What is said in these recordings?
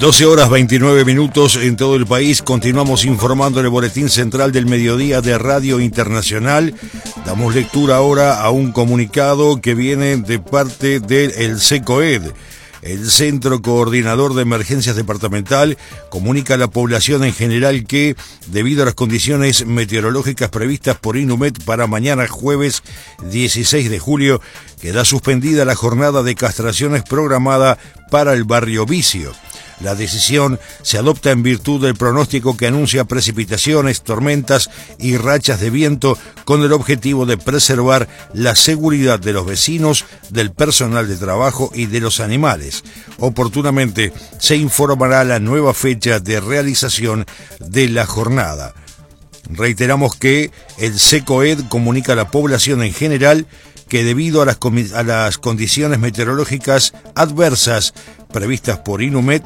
12 horas 29 minutos en todo el país. Continuamos informando en el Boletín Central del Mediodía de Radio Internacional. Damos lectura ahora a un comunicado que viene de parte del SECOED. El Centro Coordinador de Emergencias Departamental comunica a la población en general que, debido a las condiciones meteorológicas previstas por INUMED para mañana jueves 16 de julio, queda suspendida la jornada de castraciones programada para el barrio Vicio. La decisión se adopta en virtud del pronóstico que anuncia precipitaciones, tormentas y rachas de viento con el objetivo de preservar la seguridad de los vecinos, del personal de trabajo y de los animales. Oportunamente se informará la nueva fecha de realización de la jornada. Reiteramos que el SECOED comunica a la población en general que debido a las condiciones meteorológicas adversas previstas por INUMED,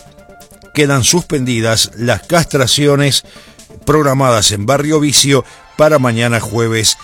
quedan suspendidas las castraciones programadas en Barrio Vicio para mañana jueves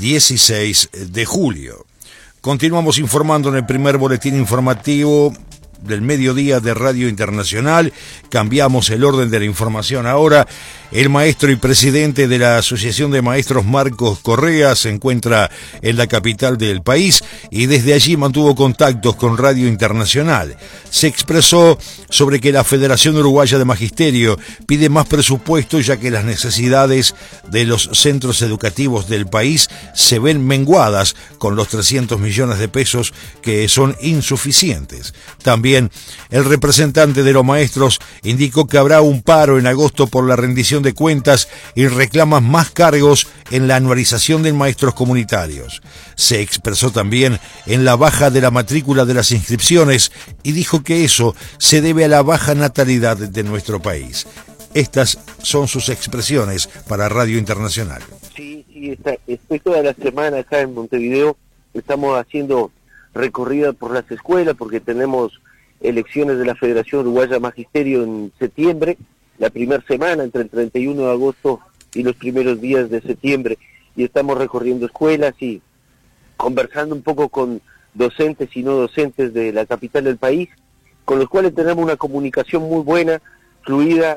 16 de julio. Continuamos informando en el primer boletín informativo del mediodía de Radio Internacional. Cambiamos el orden de la información ahora. El maestro y presidente de la Asociación de Maestros, Marcos Correa, se encuentra en la capital del país y desde allí mantuvo contactos con Radio Internacional. Se expresó sobre que la Federación Uruguaya de Magisterio pide más presupuesto, ya que las necesidades de los centros educativos del país se ven menguadas con los 300 millones de pesos que son insuficientes. También el representante de los maestros indicó que habrá un paro en agosto por la rendición de cuentas y reclama más cargos en la anualización de maestros comunitarios. Se expresó también en la baja de la matrícula de las inscripciones y dijo que eso se debe a la baja natalidad de nuestro país. Estas son sus expresiones para Radio Internacional. Sí, estoy toda la semana acá en Montevideo. Estamos haciendo recorrida por las escuelas porque tenemos elecciones de la Federación Uruguaya de Magisterio en septiembre, la primera semana entre el 31 de agosto y los primeros días de septiembre, y estamos recorriendo escuelas y conversando un poco con docentes y no docentes de la capital del país, con los cuales tenemos una comunicación muy buena, fluida.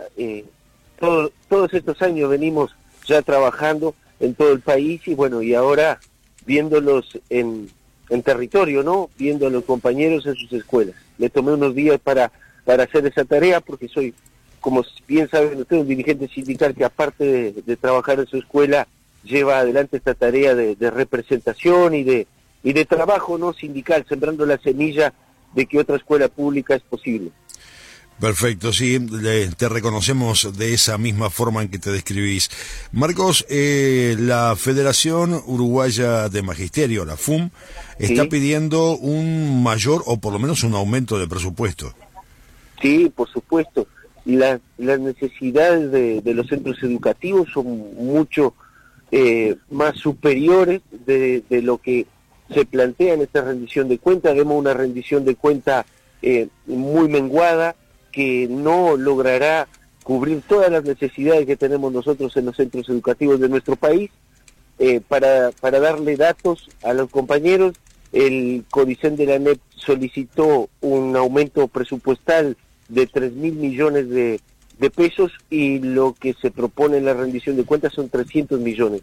Todos estos años venimos ya trabajando en todo el país y bueno, y ahora viéndolos en territorio, ¿no? Viendo a los compañeros en sus escuelas. Me tomé unos días para hacer esa tarea porque soy, como bien saben ustedes, un dirigente sindical que aparte de trabajar en su escuela lleva adelante esta tarea de representación y de trabajo no sindical, sembrando la semilla de que otra escuela pública es posible. Perfecto, sí, te reconocemos de esa misma forma en que te describís. Marcos, la Federación Uruguaya de Magisterio, la FUM, está pidiendo un mayor o por lo menos un aumento de presupuesto. Sí, por supuesto. Las necesidades de los centros educativos son mucho más superiores de lo que se plantea en esta rendición de cuentas. Vemos una rendición de cuentas muy menguada, que no logrará cubrir todas las necesidades que tenemos nosotros en los centros educativos de nuestro país. Para darle datos a los compañeros, el CODICEN de la ANEP solicitó un aumento presupuestal de 3.000 millones de pesos y lo que se propone en la rendición de cuentas son 300 millones.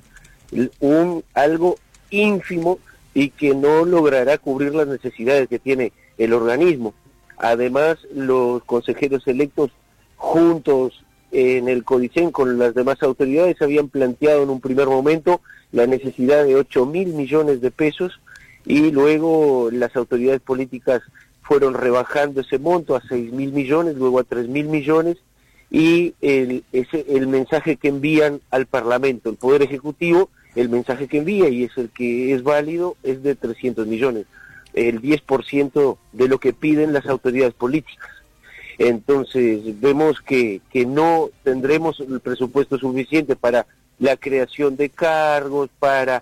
Algo ínfimo y que no logrará cubrir las necesidades que tiene el organismo. Además, los consejeros electos juntos en el CODICEN con las demás autoridades habían planteado en un primer momento la necesidad de 8.000 millones de pesos y luego las autoridades políticas fueron rebajando ese monto a 6.000 millones, luego a 3.000 millones y el mensaje que envían al Parlamento, el Poder Ejecutivo, el mensaje que envía y es el que es válido es de 300 millones. El 10% de lo que piden las autoridades políticas. Entonces vemos que no tendremos el presupuesto suficiente para la creación de cargos, para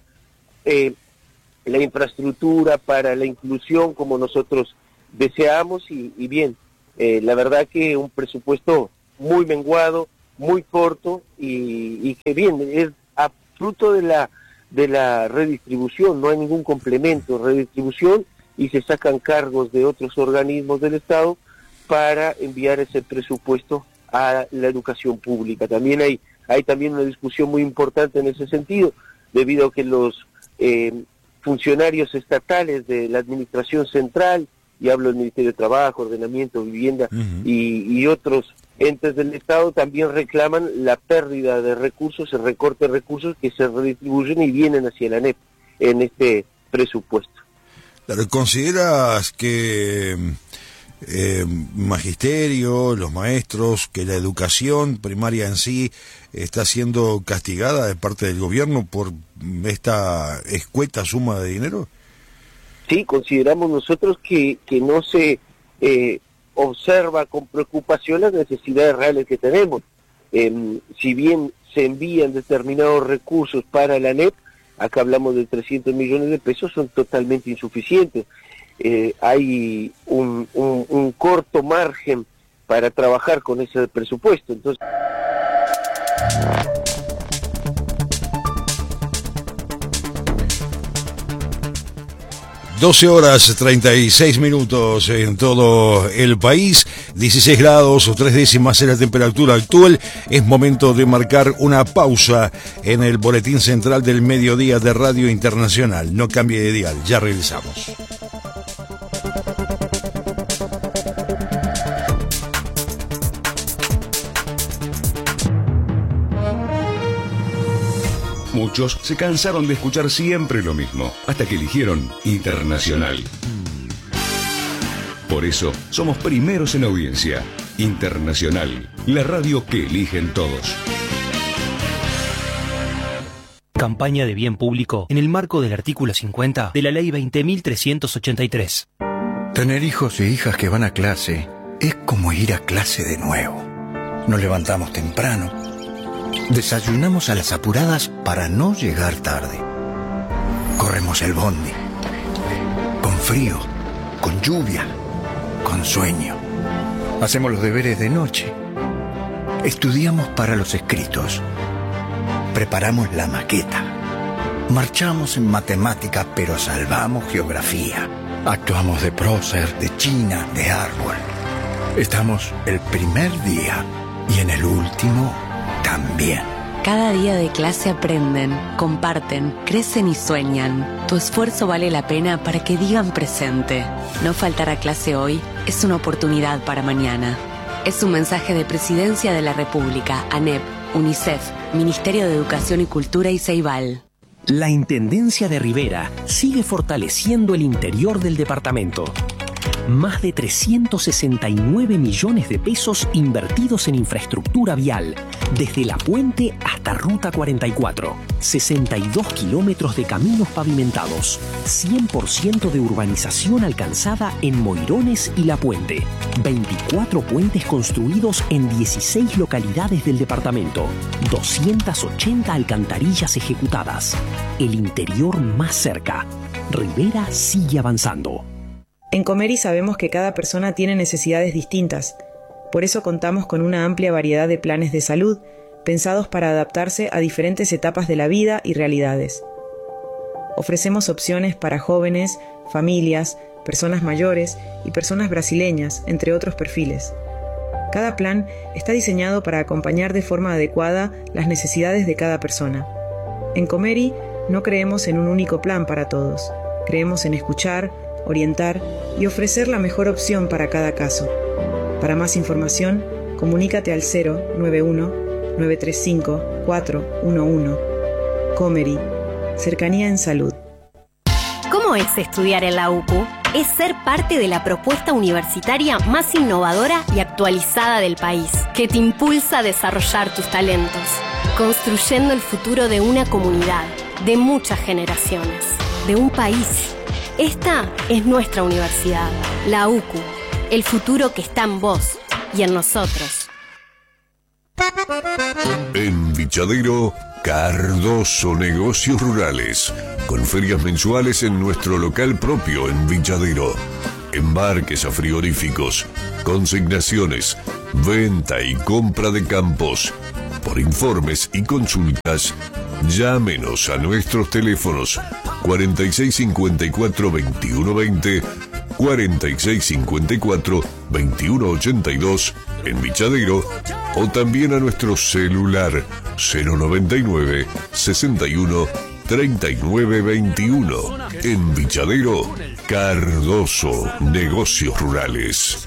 la infraestructura, para la inclusión como nosotros deseamos y bien, la verdad que un presupuesto muy menguado, muy corto y que bien, es a fruto de la redistribución, no hay ningún complemento, redistribución y se sacan cargos de otros organismos del Estado para enviar ese presupuesto a la educación pública. También hay también una discusión muy importante en ese sentido, debido a que los funcionarios estatales de la administración central, y hablo del Ministerio de Trabajo, Ordenamiento, Vivienda y otros entes del Estado, también reclaman la pérdida de recursos, el recorte de recursos que se redistribuyen y vienen hacia la ANEP en este presupuesto. ¿Consideras que magisterio, los maestros, que la educación primaria en sí está siendo castigada de parte del gobierno por esta escueta suma de dinero? Sí, consideramos nosotros que no se observa con preocupación las necesidades reales que tenemos. Si bien se envían determinados recursos para la ANEP, acá hablamos de 300 millones de pesos, son totalmente insuficientes. Hay un corto margen para trabajar con ese presupuesto. Entonces, 12 horas 36 minutos en todo el país, 16 grados o 3 décimas en la temperatura actual. Es momento de marcar una pausa en el boletín central del mediodía de Radio Internacional. No cambie de dial, ya regresamos. Muchos se cansaron de escuchar siempre lo mismo, hasta que eligieron Internacional. Por eso, somos primeros en audiencia. Internacional, la radio que eligen todos. Campaña de bien público en el marco del artículo 50 de la Ley 20.383. Tener hijos e hijas que van a clase es como ir a clase de nuevo. Nos levantamos temprano, desayunamos a las apuradas para no llegar tarde. Corremos el bondi, con frío, con lluvia, con sueño. Hacemos los deberes de noche. Estudiamos para los escritos. Preparamos la maqueta. Marchamos en matemáticas, pero salvamos geografía. Actuamos de prócer, de China, de árbol. Estamos el primer día y en el último también. Cada día de clase aprenden, comparten, crecen y sueñan. Tu esfuerzo vale la pena para que digan presente. No faltar a clase hoy es una oportunidad para mañana. Es un mensaje de Presidencia de la República, ANEP, UNICEF, Ministerio de Educación y Cultura y Ceibal. La Intendencia de Rivera sigue fortaleciendo el interior del departamento. Más de 369 millones de pesos invertidos en infraestructura vial, desde La Puente hasta Ruta 44. 62 kilómetros de caminos pavimentados. 100% de urbanización alcanzada en Moirones y La Puente. 24 puentes construidos en 16 localidades del departamento. 280 alcantarillas ejecutadas. El interior más cerca. Rivera sigue avanzando. En Comeri sabemos que cada persona tiene necesidades distintas. Por eso contamos con una amplia variedad de planes de salud, pensados para adaptarse a diferentes etapas de la vida y realidades. Ofrecemos opciones para jóvenes, familias, personas mayores y personas brasileñas, entre otros perfiles. Cada plan está diseñado para acompañar de forma adecuada las necesidades de cada persona. En Comeri no creemos en un único plan para todos. Creemos en escuchar, orientar y ofrecer la mejor opción para cada caso. Para más información, comunícate al 091-935-411. Comeri, cercanía en salud. ¿Cómo es estudiar en la UCU? Es ser parte de la propuesta universitaria más innovadora y actualizada del país, que te impulsa a desarrollar tus talentos, construyendo el futuro de una comunidad, de muchas generaciones, de un país. Esta es nuestra universidad, la UCU, el futuro que está en vos y en nosotros. En Vichadero, Cardoso Negocios Rurales, con ferias mensuales en nuestro local propio en Vichadero. Embarques a frigoríficos, consignaciones, venta y compra de campos. Por informes y consultas, llámenos a nuestros teléfonos 4654-2120 4654-2182 en Vichadero o también a nuestro celular 099 61 39 21. En Vichadero, Cardoso Negocios Rurales.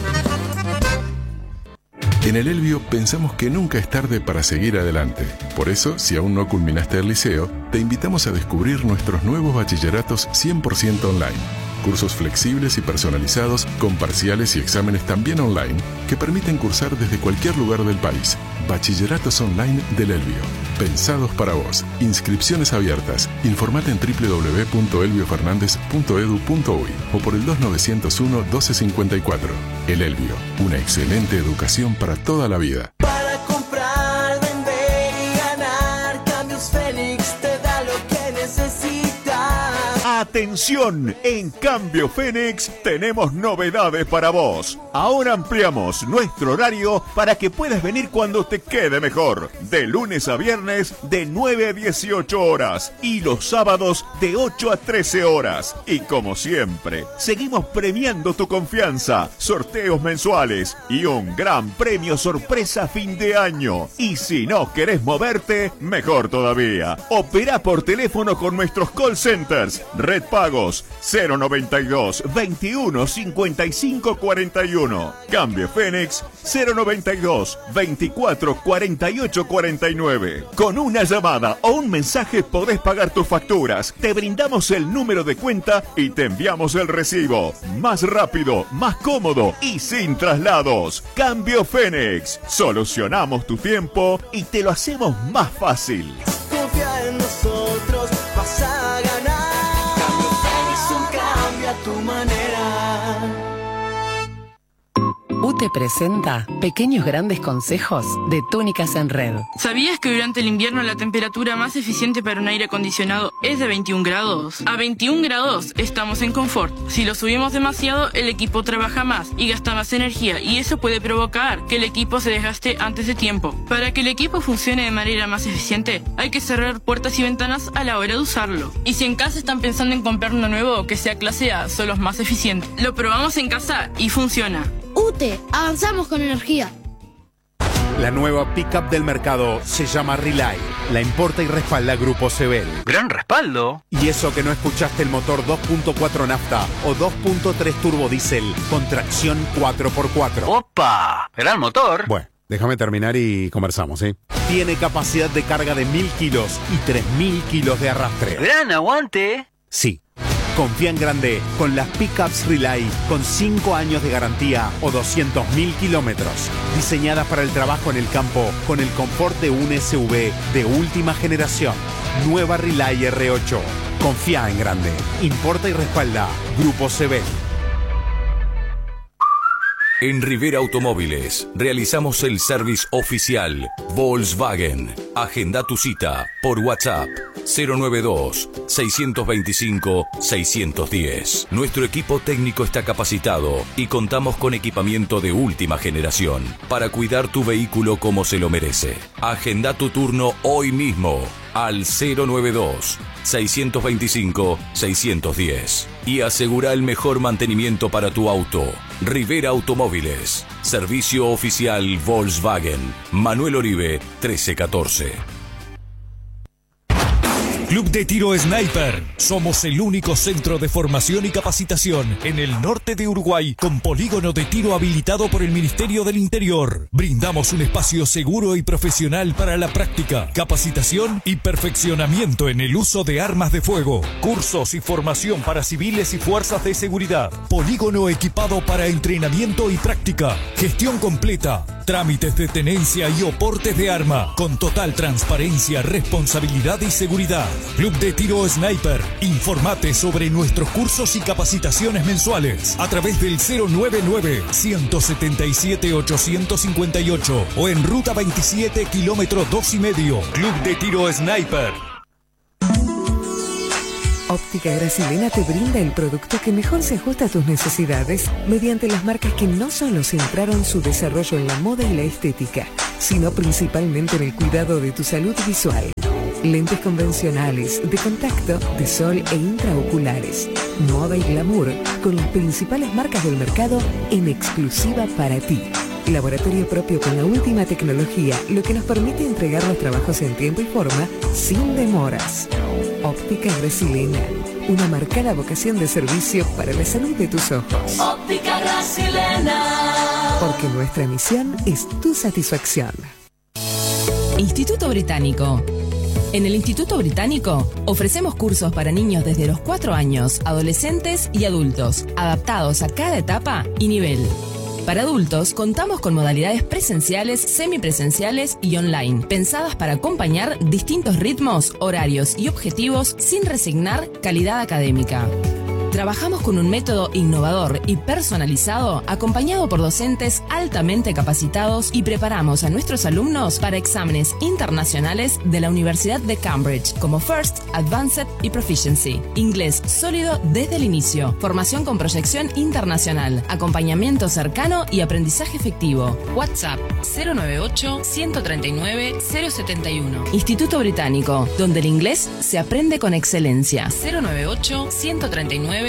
En el Elbio pensamos que nunca es tarde para seguir adelante. Por eso, si aún no culminaste el liceo, te invitamos a descubrir nuestros nuevos bachilleratos 100% online. Cursos flexibles y personalizados con parciales y exámenes también online que permiten cursar desde cualquier lugar del país. Bachilleratos online del Elbio. Pensados para vos. Inscripciones abiertas. Informate en www.elbiofernandez.edu.uy o por el 2901-1254. El Elbio. Una excelente educación para toda la vida. Para comprar, vender y ganar, Cambios Fénix te da lo que necesitas. Atención, en Cambio Fénix tenemos novedades para vos. Ahora ampliamos nuestro horario para que puedas venir cuando te quede mejor. De lunes a viernes de 9 a 18 horas y los sábados de 8 a 13 horas. Y como siempre, seguimos premiando tu confianza, sorteos mensuales y un gran premio sorpresa a fin de año. Y si no querés moverte, mejor todavía. Opera por teléfono con nuestros call centers. Red Pagos 092 21 55 41. Cambio Fénix 092 24 48 49. Con una llamada o un mensaje podés pagar tus facturas. Te brindamos el número de cuenta y te enviamos el recibo. Más rápido, más cómodo y sin traslados. Cambio Fénix. Solucionamos tu tiempo y te lo hacemos más fácil. Confía en nosotros, vas a ganar. Cambia tu manera. UTE presenta Pequeños Grandes Consejos de Túnicas en Red. ¿Sabías que durante el invierno la temperatura más eficiente para un aire acondicionado es de 21 grados? A 21 grados estamos en confort. Si lo subimos demasiado, el equipo trabaja más y gasta más energía y eso puede provocar que el equipo se desgaste antes de tiempo. Para que el equipo funcione de manera más eficiente, hay que cerrar puertas y ventanas a la hora de usarlo. Y si en casa están pensando en comprar uno nuevo que sea clase A, son los más eficientes. Lo probamos en casa y funciona. UTE, avanzamos con energía. La nueva pickup del mercado se llama Relay. La importa y respalda Grupo Sebel. ¡Gran respaldo! Y eso que no escuchaste el motor 2.4 nafta o 2.3 turbo diésel con tracción 4x4. ¡Opa! ¡Gran motor! Bueno, déjame terminar y conversamos, ¿sí? Tiene capacidad de carga de 1000 kilos y 3000 kilos de arrastre. ¡Gran aguante! Sí. Confía en grande con las pickups Relay con 5 años de garantía o 200.000 kilómetros. Diseñadas para el trabajo en el campo con el confort de un SUV de última generación. Nueva Relay R8. Confía en grande. Importa y respalda Grupo Sebel. En Rivera Automóviles realizamos el service oficial Volkswagen. Agenda tu cita por WhatsApp 092-625-610. Nuestro equipo técnico está capacitado y contamos con equipamiento de última generación para cuidar tu vehículo como se lo merece. Agenda tu turno hoy mismo al 092-625-610 y asegura el mejor mantenimiento para tu auto. Rivera Automóviles, servicio oficial Volkswagen. Manuel Oribe, 1314. Club de Tiro Sniper. Somos el único centro de formación y capacitación en el norte de Uruguay con polígono de tiro habilitado por el Ministerio del Interior. Brindamos un espacio seguro y profesional para la práctica, capacitación y perfeccionamiento en el uso de armas de fuego. Cursos y formación para civiles y fuerzas de seguridad. Polígono equipado para entrenamiento y práctica. Gestión completa. Trámites de tenencia y oportes de arma con total transparencia, responsabilidad y seguridad. Club de Tiro Sniper. Informate sobre nuestros cursos y capacitaciones mensuales a través del 099-177-858 o en Ruta 27, kilómetro 2,5. Club de Tiro Sniper. Óptica Gracilena te brinda el producto que mejor se ajusta a tus necesidades mediante las marcas que no solo centraron su desarrollo en la moda y la estética, sino principalmente en el cuidado de tu salud visual. lentes convencionales, de contacto, de sol e intraoculares, moda y glamour, con las principales marcas del mercado en exclusiva para ti. Laboratorio propio con la última tecnología, lo que nos permite entregar los trabajos en tiempo y forma sin demoras. Óptica Brasilena, una marcada vocación de servicio para la salud de tus ojos. Óptica Brasilena. Porque nuestra misión es tu satisfacción. Instituto Británico. En el Instituto Británico ofrecemos cursos para niños desde los 4 años, adolescentes y adultos, adaptados a cada etapa y nivel. Para adultos, contamos con modalidades presenciales, semipresenciales y online, pensadas para acompañar distintos ritmos, horarios y objetivos sin resignar calidad académica. Trabajamos con un método innovador y personalizado, acompañado por docentes altamente capacitados, y preparamos a nuestros alumnos para exámenes internacionales de la Universidad de Cambridge, como First, Advanced y Proficiency. Inglés sólido desde el inicio, formación con proyección internacional, acompañamiento cercano y aprendizaje efectivo. WhatsApp 098-139-071. Instituto Británico, donde el inglés se aprende con excelencia. 098-139-071.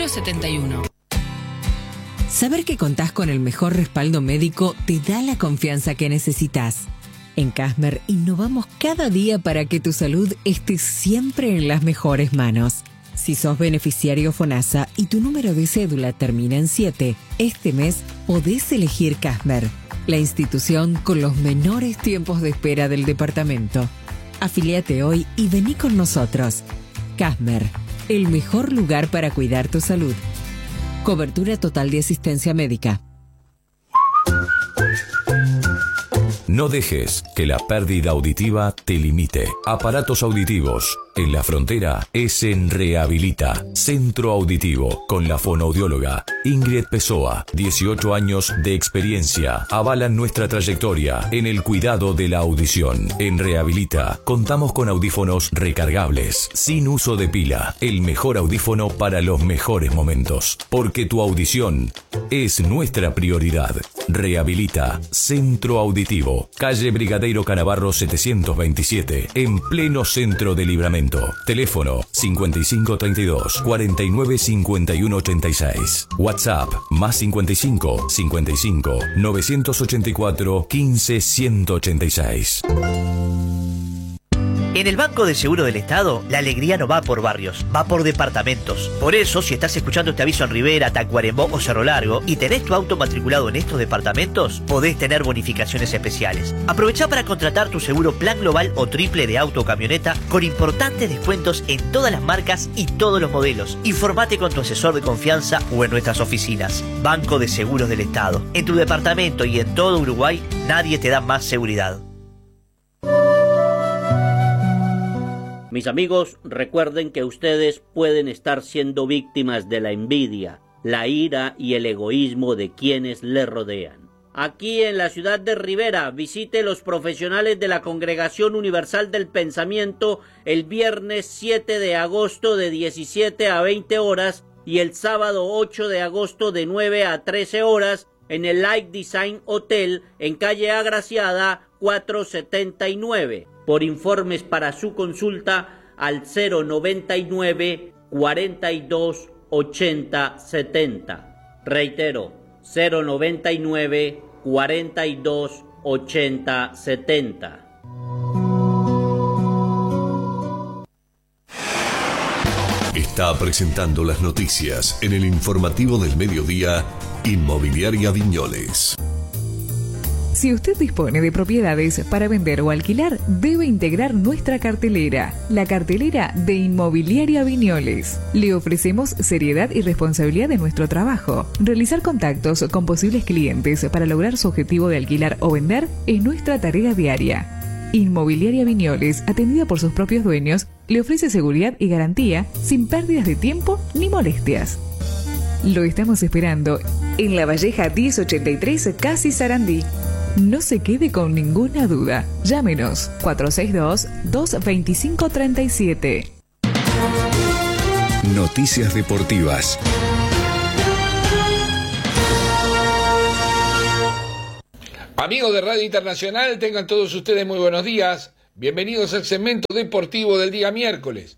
Saber que contás con el mejor respaldo médico te da la confianza que necesitas. En Casmer innovamos cada día para que tu salud esté siempre en las mejores manos. Si sos beneficiario FONASA y tu número de cédula termina en 7, este mes podés elegir Casmer, la institución con los menores tiempos de espera del departamento. Afíliate hoy y vení con nosotros. Casmer, el mejor lugar para cuidar tu salud. Cobertura total de asistencia médica. No dejes que la pérdida auditiva te limite. Aparatos auditivos. En la frontera es en Rehabilita, Centro Auditivo, con la fonoaudióloga Ingrid Pessoa. 18 años de experiencia avalan nuestra trayectoria en el cuidado de la audición. En Rehabilita contamos con audífonos recargables, sin uso de pila. El mejor audífono para los mejores momentos. Porque tu audición es nuestra prioridad. Rehabilita, Centro Auditivo, calle Brigadeiro Canavarro 727, en pleno centro de Libramento. Teléfono 5532 49 51 86. WhatsApp más 55 55 984 15 186. En el Banco de Seguro del Estado, la alegría no va por barrios, va por departamentos. Por eso, si estás escuchando este aviso en Rivera, Tacuarembó o Cerro Largo y tenés tu auto matriculado en estos departamentos, podés tener bonificaciones especiales. Aprovechá para contratar tu seguro plan global o triple de auto o camioneta con importantes descuentos en todas las marcas y todos los modelos. Informate con tu asesor de confianza o en nuestras oficinas. Banco de Seguros del Estado. En tu departamento y en todo Uruguay, nadie te da más seguridad. Mis amigos, recuerden que ustedes pueden estar siendo víctimas de la envidia, la ira y el egoísmo de quienes les rodean. Aquí en la ciudad de Rivera, visite los profesionales de la Congregación Universal del Pensamiento el viernes 7 de agosto de 17 a 20 horas y el sábado 8 de agosto de 9 a 13 horas en el Light Design Hotel en calle Agraciada 479. Por informes para su consulta al 099 42 80 70. Reitero, 099 42 80 70. Está presentando las noticias en el informativo del mediodía, Inmobiliaria Viñoles. Si usted dispone de propiedades para vender o alquilar, debe integrar nuestra cartelera, la cartelera de Inmobiliaria Viñoles. Le ofrecemos seriedad y responsabilidad en nuestro trabajo. Realizar contactos con posibles clientes para lograr su objetivo de alquilar o vender es nuestra tarea diaria. Inmobiliaria Viñoles, atendida por sus propios dueños, le ofrece seguridad y garantía sin pérdidas de tiempo ni molestias. Lo estamos esperando en La Valleja 1083, Casi Sarandí. No se quede con ninguna duda. Llámenos 462-225-37. Noticias deportivas. Amigos de Radio Internacional, tengan todos ustedes muy buenos días. Bienvenidos al segmento deportivo del día miércoles.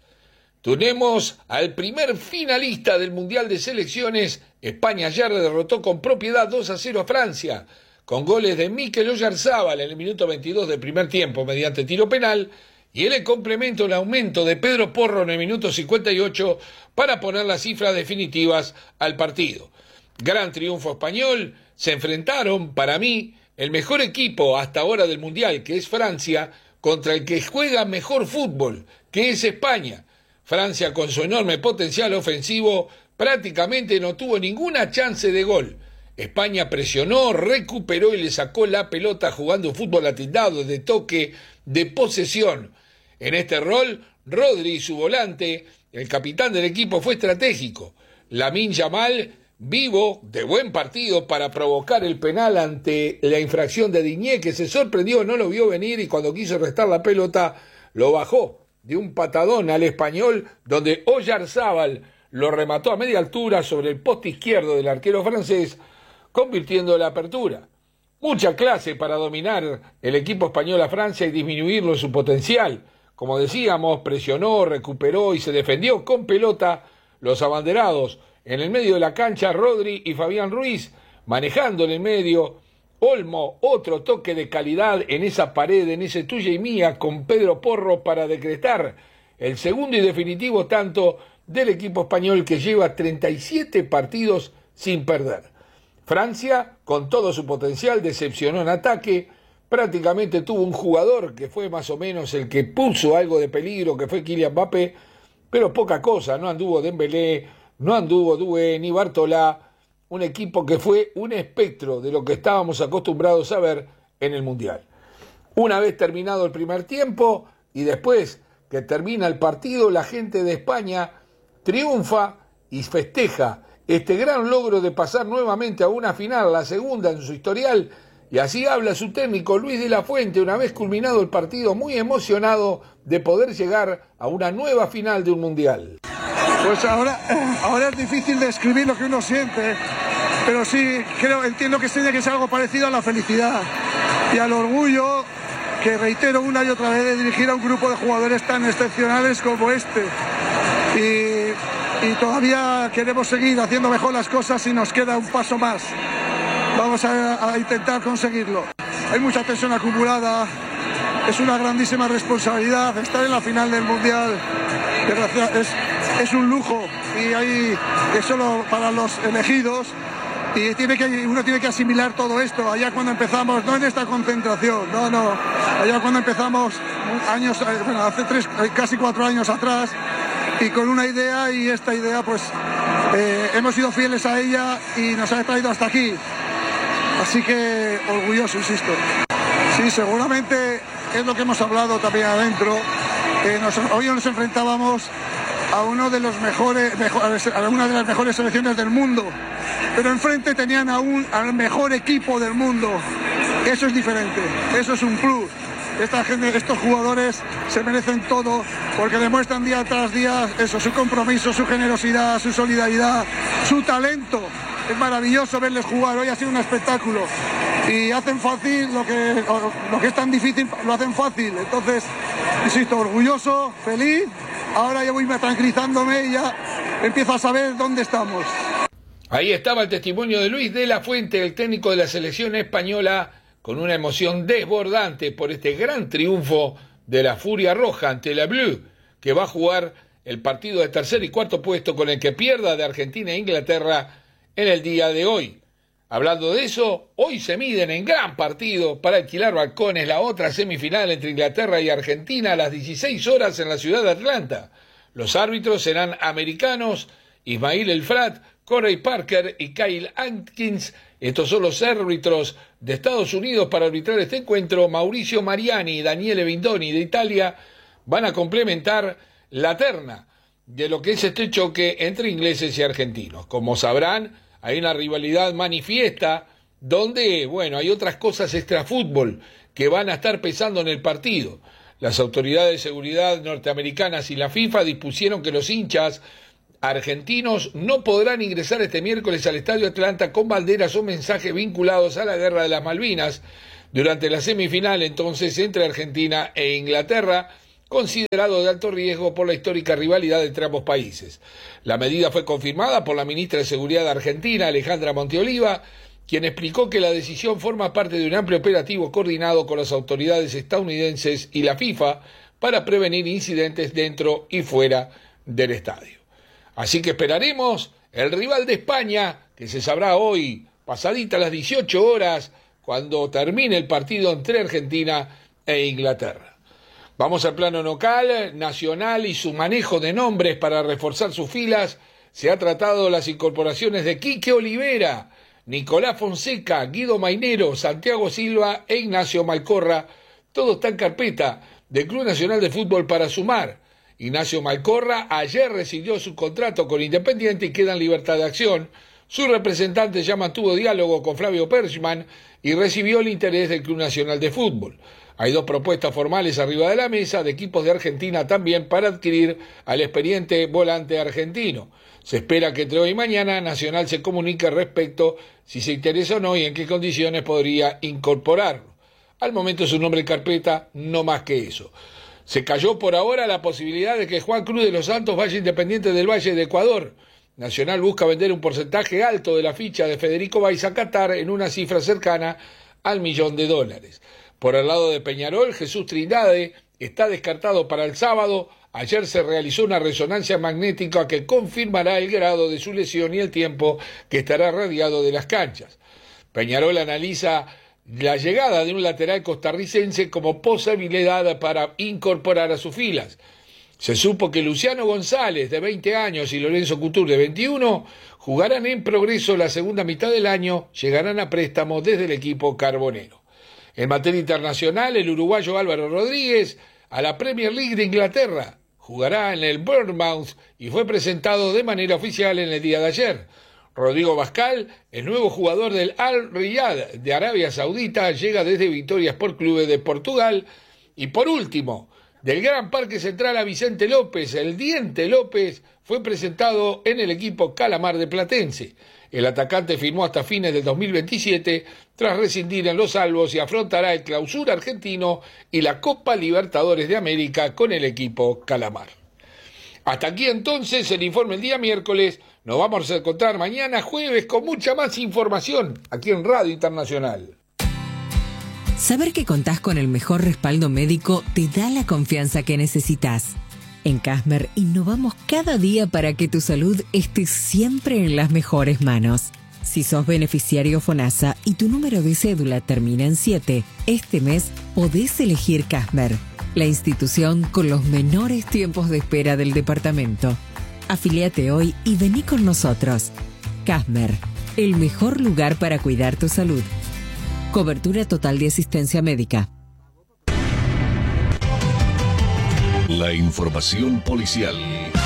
Tenemos al primer finalista del Mundial de Selecciones. España ayer derrotó con propiedad 2-0 a Francia, con goles de Mikel Oyarzábal en el minuto 22 del primer tiempo mediante tiro penal, y en el complemento el aumento de Pedro Porro en el minuto 58 para poner las cifras definitivas al partido. Gran triunfo español. Se enfrentaron, para mí, el mejor equipo hasta ahora del Mundial, que es Francia, contra el que juega mejor fútbol, que es España. Francia, con su enorme potencial ofensivo, prácticamente no tuvo ninguna chance de gol. España presionó, recuperó y le sacó la pelota jugando un fútbol atildado, de toque, de posesión. En este rol, Rodri, su volante, el capitán del equipo, fue estratégico. Lamine Yamal, vivo, de buen partido para provocar el penal ante la infracción de Digne, que se sorprendió, no lo vio venir y cuando quiso restar la pelota lo bajó de un patadón al español, donde Oyarzábal lo remató a media altura sobre el poste izquierdo del arquero francés, convirtiendo la apertura. Mucha clase para dominar el equipo español a Francia y disminuirlo en su potencial. Como decíamos, presionó, recuperó y se defendió con pelota los abanderados. En el medio de la cancha, Rodri y Fabián Ruiz, manejando en el medio. Olmo, otro toque de calidad en esa pared, en ese tuya y mía, con Pedro Porro para decretar el segundo y definitivo tanto del equipo español, que lleva 37 partidos sin perder. Francia, con todo su potencial, decepcionó en ataque. Prácticamente tuvo un jugador que fue más o menos el que puso algo de peligro, que fue Kylian Mbappé, pero poca cosa. No anduvo Dembélé, no anduvo Doué ni Bartolá, un equipo que fue un espectro de lo que estábamos acostumbrados a ver en el Mundial. Una vez terminado el primer tiempo y después que termina el partido, la gente de España triunfa y festeja este gran logro de pasar nuevamente a una final, la segunda en su historial, y así habla su técnico Luis de la Fuente, una vez culminado el partido, muy emocionado de poder llegar a una nueva final de un Mundial. Pues ahora es difícil describir lo que uno siente, pero sí entiendo que tiene que ser algo parecido a la felicidad y al orgullo, que reitero una y otra vez, de dirigir a un grupo de jugadores tan excepcionales como este. Y todavía queremos seguir haciendo mejor las cosas y nos queda un paso más. Vamos a intentar conseguirlo. Hay mucha tensión acumulada, es una grandísima responsabilidad estar en la final del Mundial. Es un lujo y es solo para los elegidos, y uno tiene que asimilar todo esto. Allá cuando empezamos, no en esta concentración, no, allá cuando empezamos hace casi 4 años atrás, y con una idea, y esta idea pues hemos sido fieles a ella y nos ha traído hasta aquí. Así que orgulloso, insisto. Sí, seguramente es lo que hemos hablado también adentro. Hoy nos enfrentábamos a una de las mejores selecciones del mundo, pero enfrente tenían al mejor equipo del mundo. Eso es diferente, eso es un plus. Estos jugadores se merecen todo, porque demuestran día tras día eso, su compromiso, su generosidad, su solidaridad, su talento. Es maravilloso verles jugar. Hoy ha sido un espectáculo y hacen fácil lo que es tan difícil, lo hacen fácil. Entonces, insisto, orgulloso, feliz. Ahora ya voy tranquilizándome y ya empiezo a saber dónde estamos. Ahí estaba el testimonio de Luis de la Fuente, el técnico de la selección española, con una emoción desbordante por este gran triunfo de la Furia Roja ante la Bleu, que va a jugar el partido de tercer y cuarto puesto con el que pierda de Argentina e Inglaterra en el día de hoy. Hablando de eso, hoy se miden en gran partido para alquilar balcones la otra semifinal entre Inglaterra y Argentina a las 16 horas en la ciudad de Atlanta. Los árbitros serán americanos, Ismail Elfrat, Corey Parker y Kyle Atkins. Estos son los árbitros de Estados Unidos para arbitrar este encuentro. Mauricio Mariani y Daniele Bindoni de Italia van a complementar la terna de lo que es este choque entre ingleses y argentinos. Como sabrán, hay una rivalidad manifiesta donde, hay otras cosas extrafútbol que van a estar pesando en el partido. Las autoridades de seguridad norteamericanas y la FIFA dispusieron que los hinchas argentinos no podrán ingresar este miércoles al Estadio Atlanta con banderas o mensajes vinculados a la Guerra de las Malvinas, durante la semifinal entonces entre Argentina e Inglaterra, considerado de alto riesgo por la histórica rivalidad entre ambos países. La medida fue confirmada por la ministra de Seguridad argentina, Alejandra Monteoliva, quien explicó que la decisión forma parte de un amplio operativo coordinado con las autoridades estadounidenses y la FIFA para prevenir incidentes dentro y fuera del estadio. Así que esperaremos el rival de España, que se sabrá hoy, pasadita las 18 horas, cuando termine el partido entre Argentina e Inglaterra. Vamos al plano local, nacional y su manejo de nombres para reforzar sus filas. Se ha tratado las incorporaciones de Quique Olivera, Nicolás Fonseca, Guido Mainero, Santiago Silva e Ignacio Malcorra. Todo está en carpeta del Club Nacional de Fútbol para sumar. Ignacio Malcorra ayer rescindió su contrato con Independiente y queda en libertad de acción. Su representante ya mantuvo diálogo con Flavio Perchman y recibió el interés del Club Nacional de Fútbol. Hay 2 propuestas formales arriba de la mesa de equipos de Argentina también para adquirir al experiente volante argentino. Se espera que entre hoy y mañana Nacional se comunique respecto si se interesa o no y en qué condiciones podría incorporarlo. Al momento es un nombre en carpeta, no más que eso. Se cayó por ahora la posibilidad de que Juan Cruz de los Santos vaya Independiente del Valle de Ecuador. Nacional busca vender un porcentaje alto de la ficha de Federico Baiza a Qatar en una cifra cercana al $1.000.000. Por el lado de Peñarol, Jesús Trindade está descartado para el sábado. Ayer se realizó una resonancia magnética que confirmará el grado de su lesión y el tiempo que estará radiado de las canchas. Peñarol analiza la llegada de un lateral costarricense como posibilidad para incorporar a sus filas. Se supo que Luciano González, de 20 años, y Lorenzo Couture, de 21, jugarán en Progreso la segunda mitad del año, llegarán a préstamo desde el equipo carbonero. En materia internacional, el uruguayo Álvaro Rodríguez a la Premier League de Inglaterra jugará en el Bournemouth y fue presentado de manera oficial en el día de ayer. Rodrigo Bascal, el nuevo jugador del Al Riyad de Arabia Saudita, llega desde Vitória Sport Clube de Portugal. Y por último, del Gran Parque Central a Vicente López, el Diente López fue presentado en el equipo Calamar de Platense. El atacante firmó hasta fines del 2027 tras rescindir en Los Albos y afrontará el Clausura argentino y la Copa Libertadores de América con el equipo Calamar. Hasta aquí entonces el informe el día miércoles. Nos vamos a encontrar mañana jueves con mucha más información aquí en Radio Internacional. Saber que contás con el mejor respaldo médico te da la confianza que necesitas. En Casmer innovamos cada día para que tu salud esté siempre en las mejores manos. Si sos beneficiario FONASA y tu número de cédula termina en 7, este mes podés elegir Casmer, la institución con los menores tiempos de espera del departamento. Afíliate hoy y vení con nosotros. Casmer, el mejor lugar para cuidar tu salud. Cobertura total de asistencia médica. La información policial.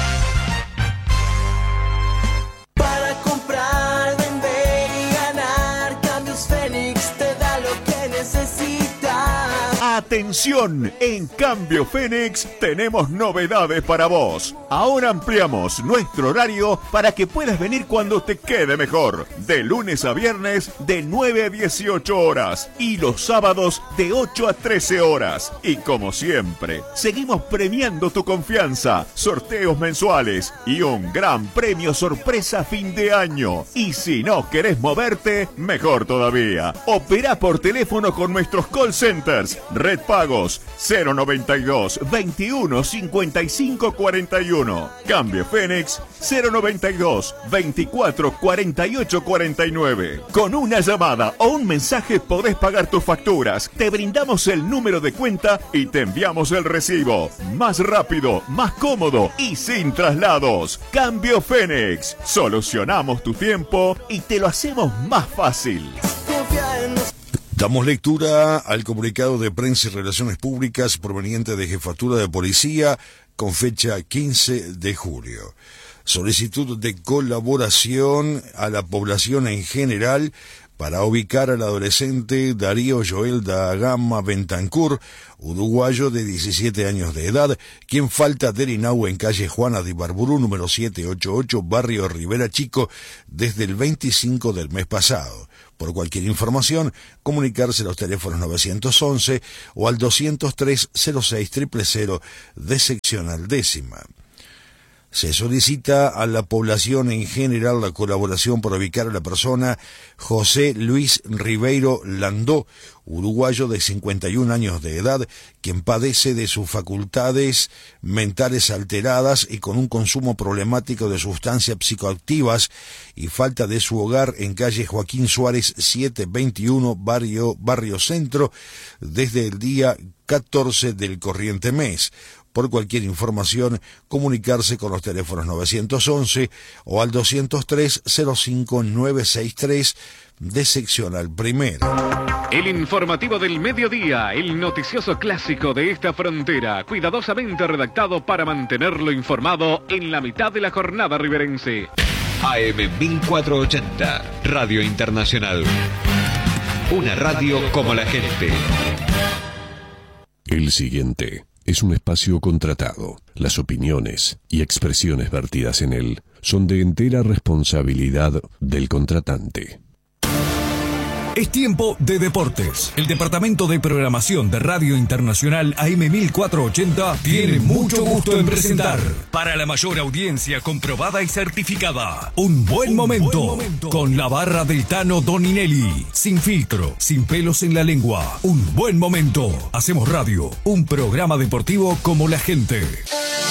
Para comprar, vender y ganar, Cambios Fénix te da lo que necesitas. ¡Atención! En Cambio Fénix tenemos novedades para vos. Ahora ampliamos nuestro horario para que puedas venir cuando te quede mejor. De lunes a viernes de 9 a 18 horas y los sábados de 8 a 13 horas. Y como siempre, seguimos premiando tu confianza, sorteos mensuales y un gran premio sorpresa fin de año. Y si no querés moverte, mejor todavía. Opera por teléfono con nuestros call centers. Red Pagos 092 21 55 41. Cambio Fénix 092 24 48 49. Con una llamada o un mensaje podés pagar tus facturas. Te brindamos el número de cuenta y te enviamos el recibo. Más rápido, más cómodo y sin traslados. Cambio Fénix. Solucionamos tu tiempo y te lo hacemos más fácil. Damos lectura al comunicado de prensa y relaciones públicas proveniente de Jefatura de Policía con fecha 15 de julio. Solicitud de colaboración a la población en general para ubicar al adolescente Darío Joel da Gama Bentancur, uruguayo de 17 años de edad, quien falta del INAU en calle Juana de Ibarburú, número 788, barrio Rivera Chico, desde el 25 del mes pasado. Por cualquier información, comunicarse a los teléfonos 911 o al 203 06 000 de seccional 10ª. Se solicita a la población en general la colaboración para ubicar a la persona José Luis Ribeiro Landó, uruguayo de 51 años de edad, quien padece de sus facultades mentales alteradas y con un consumo problemático de sustancias psicoactivas y falta de su hogar en calle Joaquín Suárez 721, Barrio Centro, desde el día 14 del corriente mes. Por cualquier información, comunicarse con los teléfonos 911 o al 203 05 963 de seccional primera. El informativo del mediodía, el noticioso clásico de esta frontera, cuidadosamente redactado para mantenerlo informado en la mitad de la jornada riverense. AM 1480, Radio Internacional. Una radio como la gente. El siguiente es un espacio contratado. Las opiniones y expresiones vertidas en él son de entera responsabilidad del contratante. Es tiempo de deportes. El departamento de programación de Radio Internacional AM 1480 tiene mucho gusto en presentar, para la mayor audiencia comprobada y certificada, un buen momento con la barra del Tano Doninelli. Sin filtro, sin pelos en la lengua. Un buen momento. Hacemos radio, un programa deportivo como la gente.